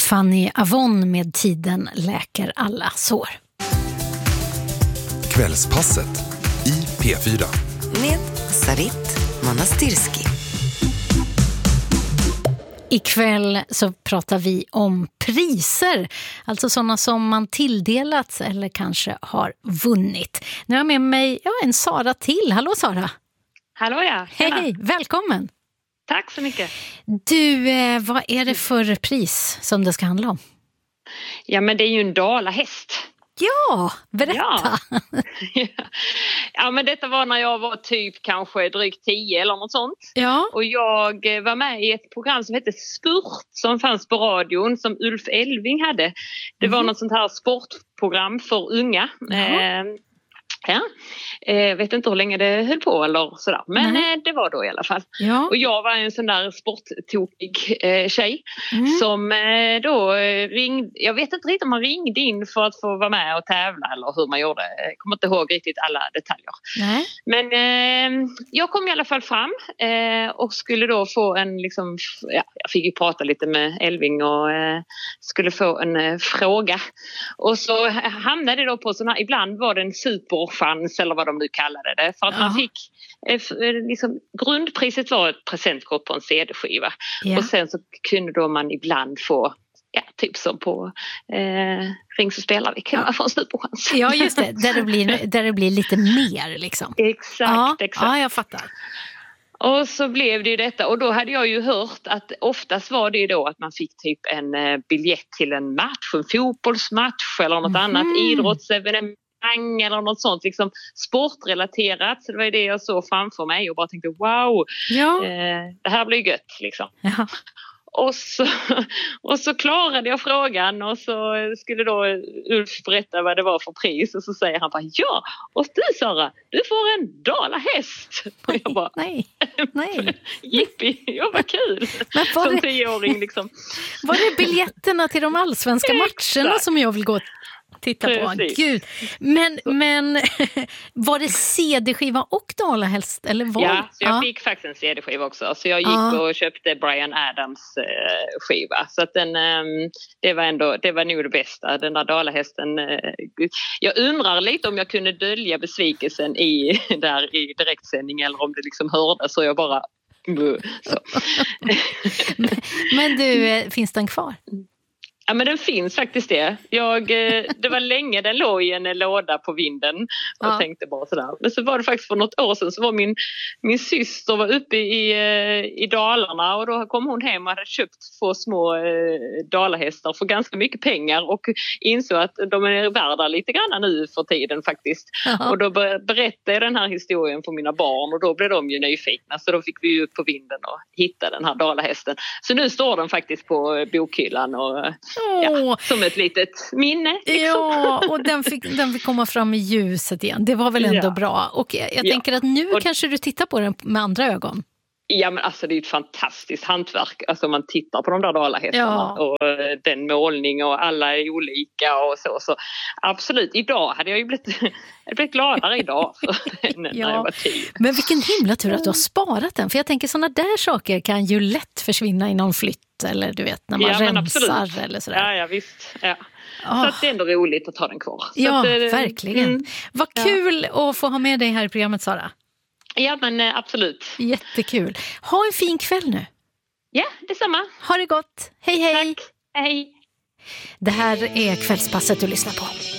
Fanny Avon med Tiden läker alla sår. Kvällspasset i P4 med Sarit Manastirski. Ikväll så pratar vi om priser, alltså sådana som man tilldelats eller kanske har vunnit. Nu har jag med mig en Sara till. Hallå Sara! Hallå ja! Hej, välkommen! Tack så mycket! Du, vad är det för pris som det ska handla om? Ja, men det är ju en dalahäst. Ja, berätta! Ja, men detta var när jag var typ kanske drygt 10 eller något sånt. Ja. Och jag var med i ett program som hette Spurt som fanns på radion som Ulf Elving hade. Det var något sånt här sportprogram för unga. Ja. Vet inte hur länge det höll på eller sådär. Men det var då i alla fall. Ja. Och jag var en sån där sporttokig tjej som då ringde. Jag vet inte riktigt om man ringde in för att få vara med och tävla eller hur man gjorde. Jag kommer inte ihåg riktigt alla detaljer. Nej. Men jag kom i alla fall fram och skulle då få en liksom, jag fick ju prata lite med Elving och skulle få en fråga. Och så hamnade det då på sån här, ibland var det en superchans eller vad de nu kallade det. För att man fick, liksom, grundpriset var ett presentkort på en CD-skiva. Ja. Och sen så kunde då man ibland få, typ som på Ring så spelar vi, kan man få en superchans. Ja, just det. Där det blir lite mer liksom. Exakt. Ja, jag fattar. Och så blev det ju detta och då hade jag ju hört att oftast var det ju då att man fick typ en biljett till en match, en fotbollsmatch eller något annat idrottsevenemang eller något sånt liksom sportrelaterat. Så det var ju det jag såg framför mig och bara tänkte wow, det här blir gött liksom. Ja. Och så klarade jag frågan och så skulle då Ulf berätta vad det var för pris och så säger han bara ja, och du Sara, du får en dalahäst. Och jag bara nej. Jippi, ja vad kul. Som 10-åring liksom. Var det biljetterna till de allsvenska matcherna som jag vill gå titta på? Gud. Men var det CD-skiva och dalahäst? Eller vad? Ja, så jag fick faktiskt en CD-skiva också. Så jag gick och köpte Bryan Adams skiva. Så att det var nog det bästa. Den där dalahästen. Jag undrar lite om jag kunde dölja besvikelsen där i direktsändning eller om det liksom hördes så jag bara så. Men du, finns den kvar? Ja, men den finns faktiskt det. Det var länge den låg i en låda på vinden och tänkte bara sådär. Men så var det faktiskt för något år sedan så var min syster var uppe i Dalarna och då kom hon hem och hade köpt 2 små dalahästar för ganska mycket pengar och insåg att de är värda lite grann nu för tiden faktiskt. Aha. Och då berättade jag den här historien för mina barn och då blev de ju nyfikna så då fick vi upp på vinden och hitta den här dalahästen. Så nu står den faktiskt på bokhyllan och som ett litet minne. Liksom. Ja, och den fick komma fram i ljuset igen. Det var väl ändå bra. Och jag tänker att nu kanske du tittar på den med andra ögon. Ja, men alltså det är ett fantastiskt hantverk. Alltså man tittar på de där dalahästarna och den målning och alla är olika och så. Absolut, idag hade jag ju blivit gladare idag när jag var 10. Men vilken himla tur att du har sparat den. För jag tänker sådana där saker kan ju lätt försvinna i någon flytt eller du vet när man rensar eller sådär. Ja, visst. Ja. Så att det är ändå roligt att ta den kvar. Så ja, verkligen. Vad kul att få ha med dig här i programmet, Sara. Ja, men absolut. Jättekul. Ha en fin kväll nu. Ja, detsamma. Ha det gott. Hej, hej. Tack. Hej. Det här är Kvällspasset du lyssnar på.